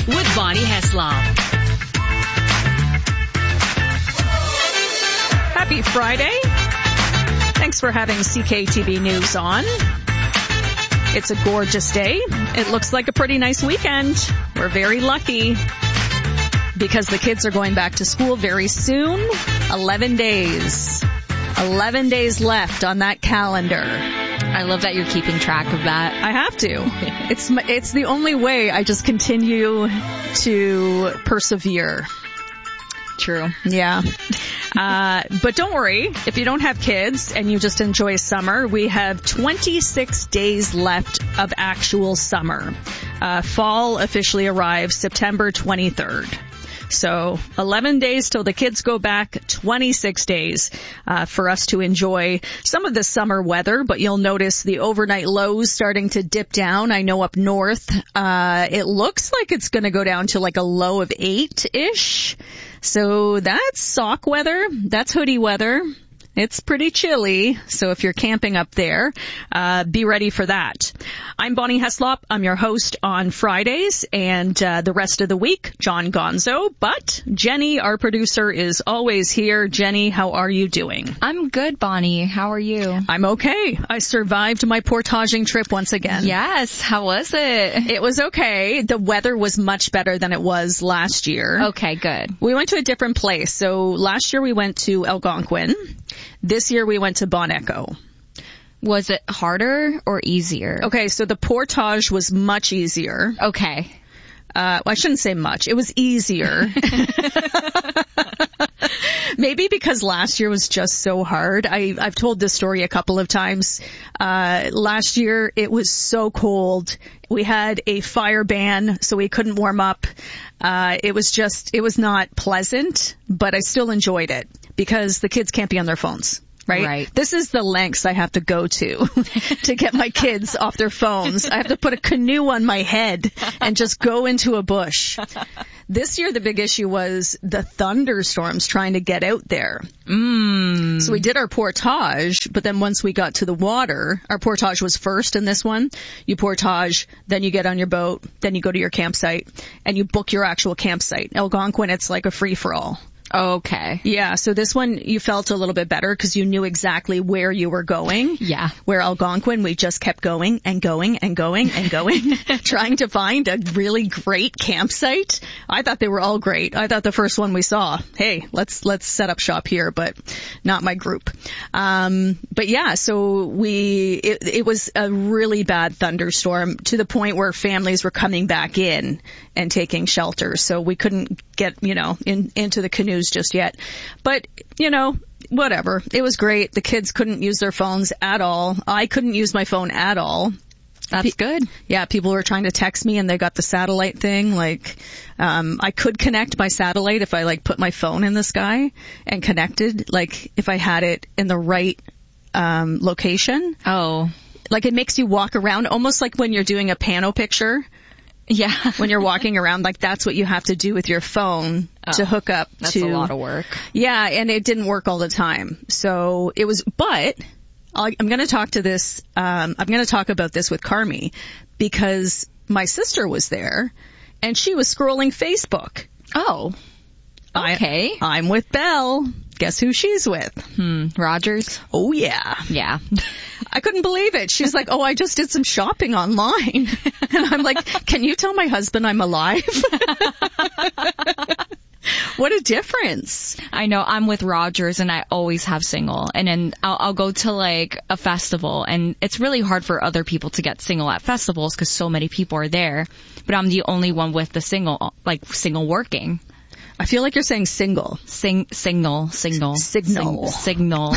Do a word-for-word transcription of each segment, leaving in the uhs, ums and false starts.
with Bonnie Heslop. Happy Friday. Thanks for having C K T V News on. It's a gorgeous day. It looks like a pretty nice weekend. We're very lucky because the kids are going back to school very soon. eleven days. eleven days left on that calendar. I love that you're keeping track of that. I have to. It's my, it's the only way I just continue to persevere. True. Yeah. Uh, but don't worry, if you don't have kids and you just enjoy summer, we have twenty-six days left of actual summer. Uh, fall officially arrives September twenty-third. So eleven days till the kids go back, twenty-six days uh, for us to enjoy some of the summer weather. But you'll notice the overnight lows starting to dip down. I know up north, uh, it looks like it's going to go down to like a low of eight-ish. So that's sock weather. That's hoodie weather. It's pretty chilly, so if you're camping up there, uh, be ready for that. I'm Bonnie Heslop. I'm your host on Fridays, and uh, the rest of the week, John Gonzo. But Jenny, our producer, is always here. Jenny, how are you doing? I'm good, Bonnie. How are you? I'm okay. I survived my portaging trip once again. Yes. How was it? It was okay. The weather was much better than it was last year. Okay, good. We went to a different place. So last year we went to Algonquin. This year we went to Bon Echo. Was it harder or easier? Okay, so the portage was much easier. Okay. Uh, well, I shouldn't say much. It was easier. Maybe because last year was just so hard. I, I've told this story a couple of times. Uh, last year it was so cold. We had a fire ban, so we couldn't warm up. Uh, it was just, it was not pleasant, but I still enjoyed it because the kids can't be on their phones. Right? Right. This is the lengths I have to go to to get my kids off their phones. I have to put a canoe on my head and just go into a bush. This year, the big issue was the thunderstorms trying to get out there. Mm. So we did our portage, but then once we got to the water, our portage was first in this one. You portage, then you get on your boat, then you go to your campsite, and you book your actual campsite. Algonquin, it's like a free-for-all. Okay. Yeah, so this one you felt a little bit better because you knew exactly where you were going. Yeah. Where Algonquin, we just kept going and going and going and going, trying to find a really great campsite. I thought they were all great. I thought the first one we saw, hey, let's let's set up shop here, but not my group. Um, but yeah, so we it, it was a really bad thunderstorm to the point where families were coming back in and taking shelter, so we couldn't get, you know, in into the canoes just yet. But, you know, whatever. It was great. The kids couldn't use their phones at all. I couldn't use my phone at all. That's Pe- good. Yeah, people were trying to text me and they got the satellite thing. Like, um, I could connect my satellite if I, like, put my phone in the sky and connected, like, if I had it in the right um location. Oh. Like, it makes you walk around, almost like when you're doing a pano picture. Yeah. When you're walking around, like that's what you have to do with your phone oh, to hook up that's to. That's a lot of work. Yeah, and it didn't work all the time. So it was, but I'll, I'm going to talk to this, um, I'm going to talk about this with Carmi because my sister was there and she was scrolling Facebook. Oh. Okay. I, I'm with Belle. Guess who she's with? Hmm. Rogers? Oh, yeah. Yeah. I couldn't believe it. She's like, oh, I just did some shopping online. And I'm like, can you tell my husband I'm alive? What a difference. I know. I'm with Rogers and I always have single. And then I'll, I'll go to like a festival and it's really hard for other people to get single at festivals because so many people are there. But I'm the only one with the single, like single working. I feel like you're saying single. Sing, signal, signal. Signal. Sing, signal.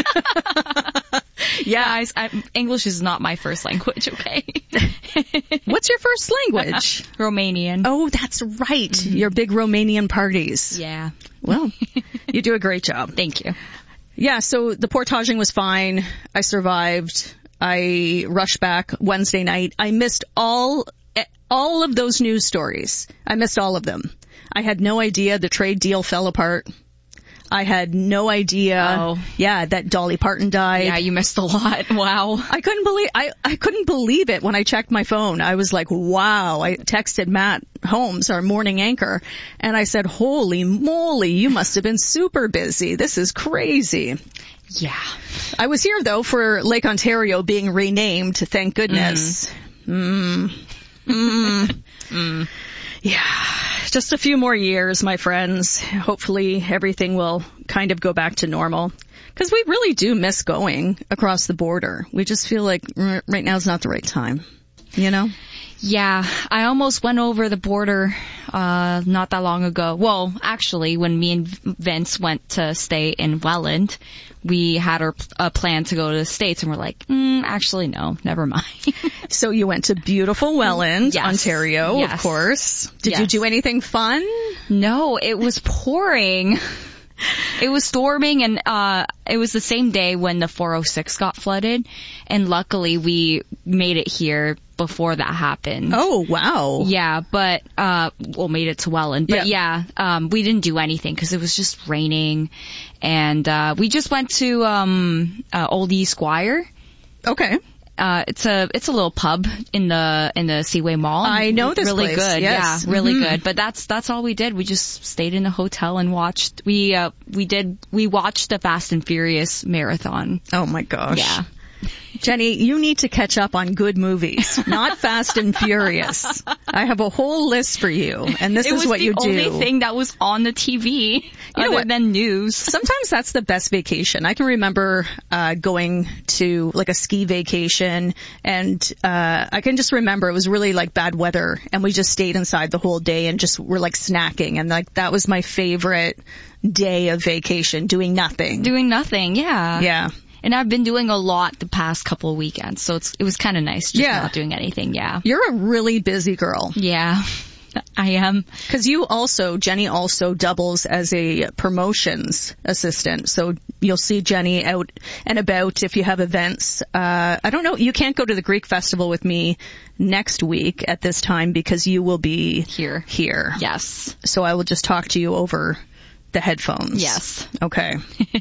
Yeah, I, I, English is not my first language, okay? What's your first language? Romanian. Oh, that's right. Mm-hmm. Your big Romanian parties. Yeah. Well, you do a great job. Thank you. Yeah, so the portaging was fine. I survived. I rushed back Wednesday night. I missed all all of those news stories. I missed all of them. I had no idea the trade deal fell apart. I had no idea. Oh. Yeah, that Dolly Parton died. Yeah, you missed a lot. Wow. I couldn't believe I I couldn't believe it when I checked my phone. I was like, wow. I texted Matt Holmes, our morning anchor. And I said, holy moly, you must have been super busy. This is crazy. Yeah. I was here, though, for Lake Ontario being renamed, thank goodness. Mm. Mm. Mm. mm. Yeah. Just a few more years, my friends. Hopefully everything will kind of go back to normal. Because we really do miss going across the border. We just feel like right now is not the right time, you know? Yeah, I almost went over the border uh not that long ago. Well, actually, when me and Vince went to stay in Welland, we had our a plan to go to the States, and we're like, mm, actually, no, never mind. So you went to beautiful Welland, yes. Ontario, yes. of course. Did yes. you do anything fun? No, it was pouring. It was storming, and uh it was the same day when the four oh six got flooded, and luckily we made it here before that happened. Oh, wow. Yeah, but uh well, made it to Welland. But yeah, yeah um we didn't do anything because it was just raining, and uh we just went to um uh, Oldie Squire. Okay. Uh, it's a it's a little pub in the in the Seaway Mall. I know this really place. good. Yes. Yeah, really mm-hmm. good. But that's that's all we did. We just stayed in a hotel and watched. We uh we did we watched the Fast and Furious marathon. Oh my gosh. Yeah. Jenny, you need to catch up on good movies, not Fast and Furious. I have a whole list for you, and this it is what you do. It was the only thing that was on the T V you other know what? than news. Sometimes that's the best vacation. I can remember uh going to like a ski vacation, and uh I can just remember it was really like bad weather, and we just stayed inside the whole day and just were like snacking, and like that was my favorite day of vacation, doing nothing. Doing nothing, yeah. Yeah. And I've been doing a lot the past couple of weekends, so it's it was kind of nice just yeah. not doing anything, yeah. You're a really busy girl. Yeah, I am. Because you also, Jenny also doubles as a promotions assistant, so you'll see Jenny out and about if you have events. Uh, I don't know, you can't go to the Greek Festival with me next week at this time because you will be Here. Here. Yes. So I will just talk to you over the headphones. Yes. Okay.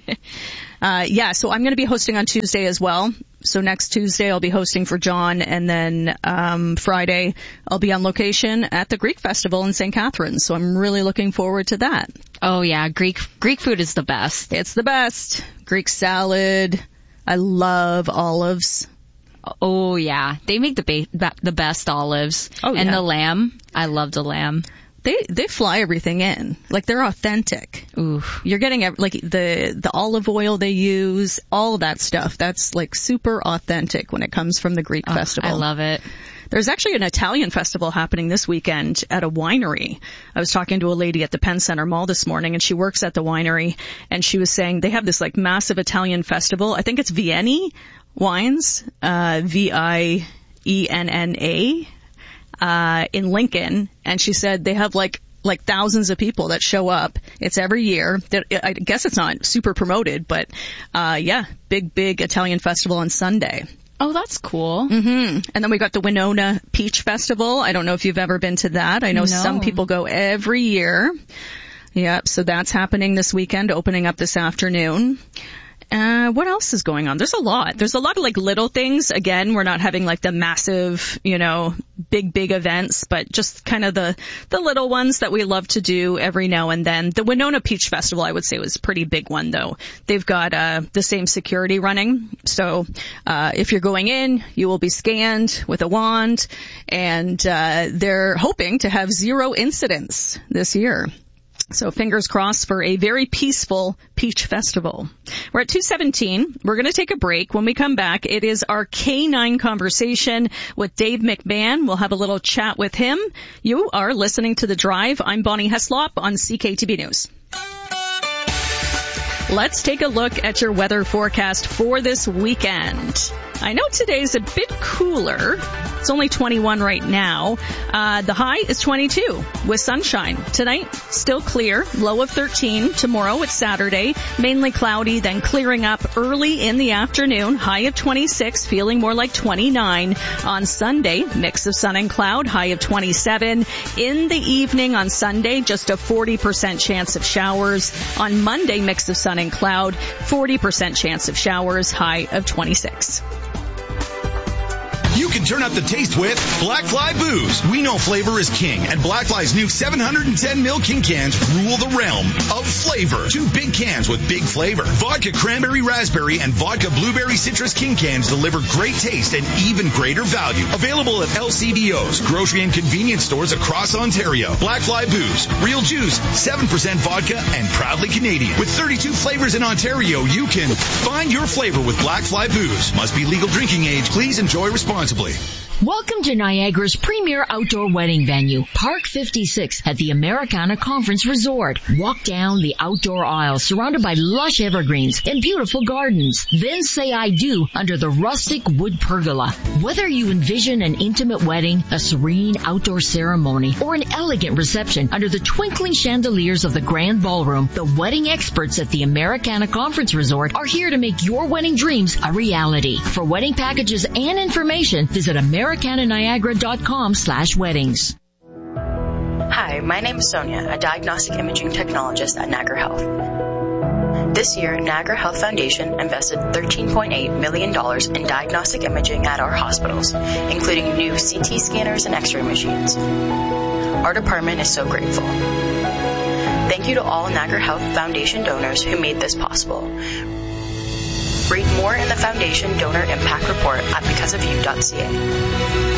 uh, yeah, so I'm going to be hosting on Tuesday as well. So next Tuesday I'll be hosting for John, and then um Friday I'll be on location at the Greek Festival in Saint Catharines. So I'm really looking forward to that. Oh yeah, Greek Greek food is the best. It's the best. Greek salad. I love olives. Oh yeah, they make the ba- the best olives. Oh, and yeah. the lamb. I love the lamb. They they fly everything in. Like they're authentic. Ooh. You're getting like the the olive oil they use, all of that stuff. That's like super authentic when it comes from the Greek oh, festival. I love it. There's actually an Italian festival happening this weekend at a winery. I was talking to a lady at the Penn Center Mall this morning, and she works at the winery, and she was saying they have this like massive Italian festival. I think it's Viennese wines, uh, V I E N N A. Uh, in Lincoln, and she said they have like like thousands of people that show up. It's every year. I guess it's not super promoted, but uh, yeah, big big Italian festival on Sunday. Oh, that's cool. Mm-hmm. And then we got the Winona Peach Festival. I don't know if you've ever been to that. I know No. some people go every year. Yep, so that's happening this weekend, opening up this afternoon. Uh, what else is going on? There's a lot. There's a lot of like little things. Again, we're not having like the massive, you know, big, big events, but just kind of the, the little ones that we love to do every now and then. The Winona Peach Festival, I would say, was a pretty big one though. They've got, uh, the same security running. So, uh, if you're going in, you will be scanned with a wand, and, uh, they're hoping to have zero incidents this year. So fingers crossed for a very peaceful Peach Festival. We're at two seventeen. We're going to take a break. When we come back, it is our K nine conversation with Dave McMahon. We'll have a little chat with him. You are listening to The Drive. I'm Bonnie Heslop on C K T B News. Let's take a look at your weather forecast for this weekend. I know today's a bit cooler. It's only twenty-one right now. Uh, the high is twenty-two with sunshine. Tonight, still clear, low of thirteen. Tomorrow, it's Saturday, mainly cloudy, then clearing up early in the afternoon, high of twenty-six, feeling more like twenty-nine. On Sunday, mix of sun and cloud, high of twenty-seven. In the evening on Sunday, just a forty percent chance of showers. On Monday, mix of sun and cloud, forty percent chance of showers, high of twenty-six. You can turn up the taste with Black Fly Booze. We know flavor is king, and Black Fly's new seven hundred ten milliliter King cans rule the realm of flavor. Two big cans with big flavor. Vodka Cranberry Raspberry and Vodka Blueberry Citrus King cans deliver great taste and even greater value. Available at L C B Os, grocery and convenience stores across Ontario. Black Fly Booze, real juice, seven percent vodka, and proudly Canadian. With thirty-two flavors in Ontario, you can find your flavor with Black Fly Booze. Must be legal drinking age. Please enjoy responsibly. Welcome to Niagara's premier outdoor wedding venue, Park fifty-six at the Americana Conference Resort. Walk down the outdoor aisle surrounded by lush evergreens and beautiful gardens. Then say I do under the rustic wood pergola. Whether you envision an intimate wedding, a serene outdoor ceremony, or an elegant reception under the twinkling chandeliers of the grand ballroom, the wedding experts at the Americana Conference Resort are here to make your wedding dreams a reality. For wedding packages and information, visit Americana Niagara dot com slash weddings. Hi, my name is Sonia, a diagnostic imaging technologist at Niagara Health. This year, Niagara Health Foundation invested thirteen point eight million dollars in diagnostic imaging at our hospitals, including new C T scanners and X-ray machines. Our department is so grateful. Thank you to all Niagara Health Foundation donors who made this possible. Read more in the Foundation Donor Impact Report at because of you dot c a.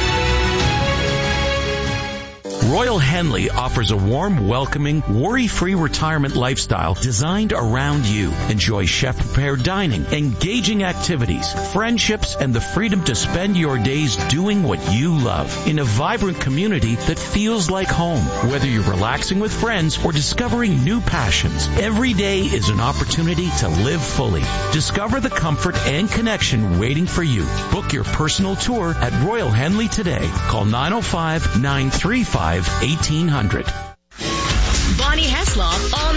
Royal Henley offers a warm, welcoming, worry-free retirement lifestyle designed around you. Enjoy chef-prepared dining, engaging activities, friendships, and the freedom to spend your days doing what you love in a vibrant community that feels like home. Whether you're relaxing with friends or discovering new passions, every day is an opportunity to live fully. Discover the comfort and connection waiting for you. Book your personal tour at Royal Henley today. Call nine oh five, nine three five, eighteen hundred. Bonnie Heslop on